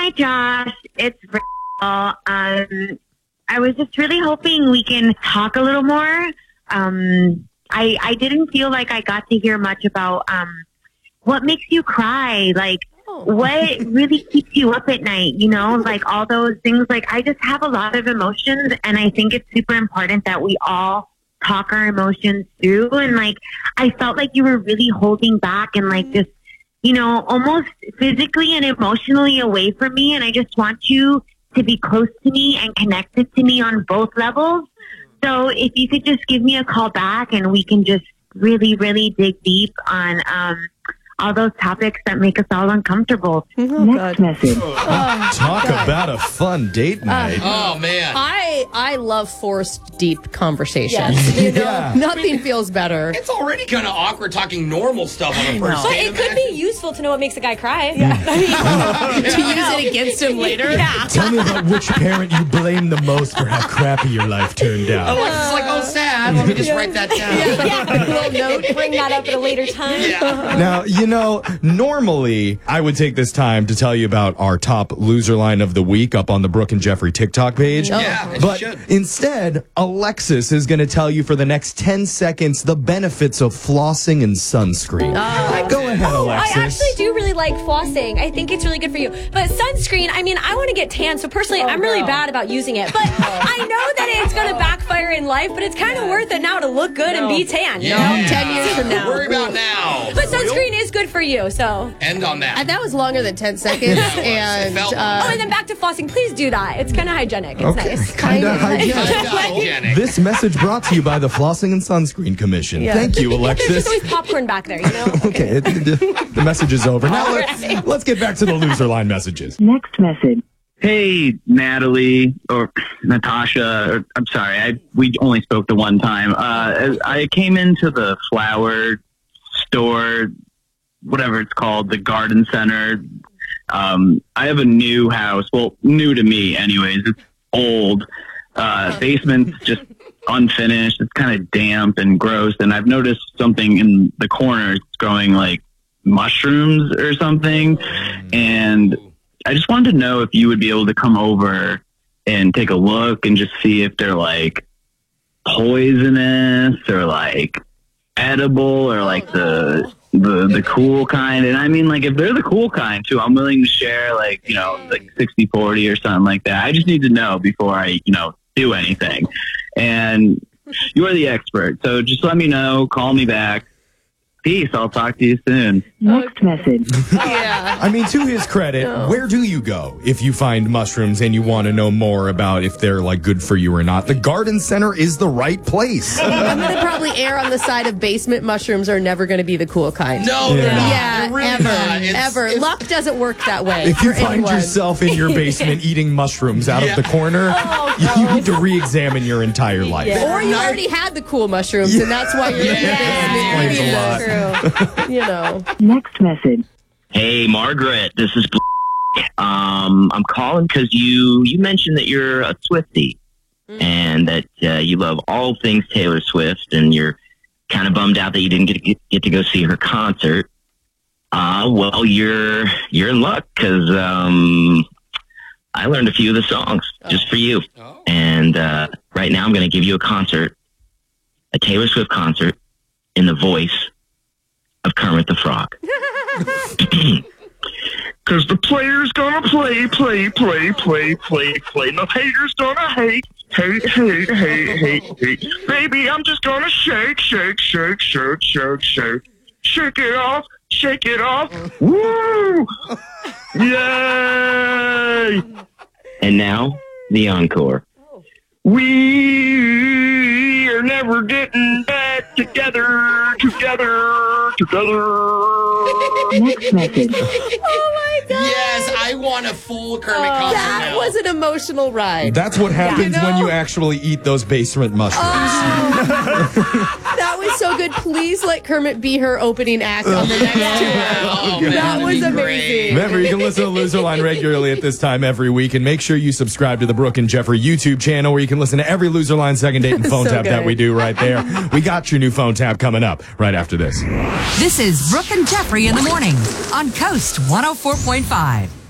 Hi, Josh. It's Rachel. I was just really hoping we can talk a little more. I didn't feel like I got to hear much about what makes you cry, like what really keeps you up at night, you know, like all those things. Like I just have a lot of emotions, and I think it's super important that we all talk our emotions through. And like I felt like you were really holding back and like just, you know, almost physically and emotionally away from me. And I just want you to be close to me and connected to me on both levels. So if you could just give me a call back and we can just really, really dig deep on all those topics that make us all uncomfortable. Next message. Talk about a fun date night. Oh, man. I love forced, deep conversations. You know, nothing feels better. It's already kind of awkward talking normal stuff on a first But date. it could be useful to know what makes a guy cry. To use it against him later. Yeah. Tell me about which parent you blame the most for how crappy your life turned out. Alexa's like, oh, sad. Let me just write that down. Yeah. A little note. Bring that up at a later time. Now, you know, normally I would take this time to tell you about our top loser line of the week up on the Brooke and Jeffrey TikTok page. Yeah, it but should. instead, Alexis is going to tell you for the next 10 seconds the benefits of flossing and sunscreen. Go ahead, I Alexis. actually do really like flossing. I think it's really good for you. But sunscreen, I mean, I want to get tan, so personally, I'm really bad about using it. But I know that it's going to backfire in life, but it's kind of worth it now to look good and be tan. You know? 10 years from now. Worry about now. But sunscreen is good for you, so. End on that. And that was longer than 10 seconds. It felt Oh, and then back to flossing. Please do that. It's kind of hygienic. It's nice. Kind of hygienic. hygienic. This message brought to you by the Flossing and Sunscreen Commission. Thank you, There's Alexis. just always popcorn back there, you know? Okay, the message is over. Now let's get back to the loser line messages. Next message. Hey, Natalie or Natasha. Or, I'm sorry, we only spoke the one time. I came into the flower store, whatever it's called, the garden center. I have a new house. Well, new to me, anyways. It's old. Basement's just unfinished. It's kind of damp and gross. And I've noticed something in the corners growing like mushrooms or something. And I just wanted to know if you would be able to come over and take a look and just see if they're like poisonous or like edible or like the cool kind. And I mean, like, if they're the cool kind too, I'm willing to share, like, you know, like 60-40 or something like that. I just need to know before I, you know, do anything. And you are the expert, so just let me know. Call me back. Peace. I'll talk to you soon. Next message. I mean, to his credit, where do you go if you find mushrooms and you want to know more about if they're like good for you or not? The garden center is the right place. I'm going to probably err on the side of basement mushrooms are never going to be the cool kind. No, they're not. Yeah, They're really ever. not. Ever. Luck doesn't work that way. If you for find anyone. yourself in your basement eating mushrooms out of the corner, you need to re-examine your entire life. Or you already had the cool mushrooms, and that's why you're in the basement eating Explains them. You know. Next message. Hey, Margaret, this is I'm calling because you mentioned that you're a Swiftie and that you love all things Taylor Swift, and you're kind of bummed out that you didn't get to go see her concert. Well, you're in luck because I learned a few of the songs just for you. And right now I'm going to give you a Taylor Swift concert in the voice of Kermit the Frog. Cause the player's gonna play. And the hater's gonna hate. Baby, I'm just gonna shake. Shake it off. Woo! Yay! And now, the encore. We are never getting back together. Next message. Oh my God. Yes, I want a full Kermit concert That now. was an emotional ride. That's what happens when you actually eat those basement mushrooms. That was so good. Please let Kermit be her opening act on the next tour. Oh, man, That was that'd be amazing. Remember, you can listen to Loser Line regularly at this time every week, and make sure you subscribe to the Brooke and Jeffrey YouTube channel where you can listen to every Loser Line second date and phone So tap that good. we do right there. We got your new phone tap coming up right after this. This is Brooke and Jeffrey in the morning on Coast 104.5.